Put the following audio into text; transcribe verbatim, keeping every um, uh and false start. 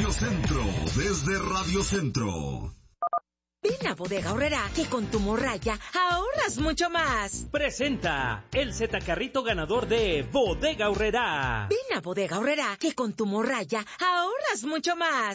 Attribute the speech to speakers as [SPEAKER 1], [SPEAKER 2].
[SPEAKER 1] Radio Centro, desde Radio Centro.
[SPEAKER 2] Ven a Bodega Aurrerá, que con tu morralla ahorras mucho más.
[SPEAKER 3] Presenta el Z Carrito ganador de Bodega Aurrerá.
[SPEAKER 2] Ven a Bodega Aurrerá, que con tu morralla ahorras mucho más.